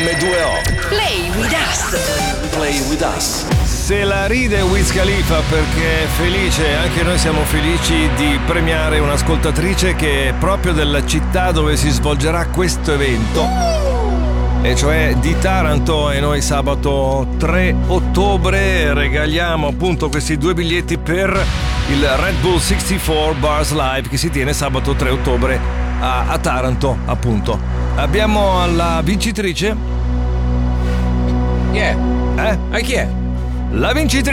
M2O. Play with us. Play with us. Se la ride Wiz Khalifa perché è felice, anche noi siamo felici di premiare un'ascoltatrice che è proprio della città dove si svolgerà questo evento, e cioè di Taranto, e noi sabato 3 ottobre regaliamo appunto questi 2 biglietti per il Red Bull 64 Bars Live che si tiene sabato 3 ottobre a Taranto appunto. Abbiamo la vincitrice? Chi è? Ma chi è? La vincitrice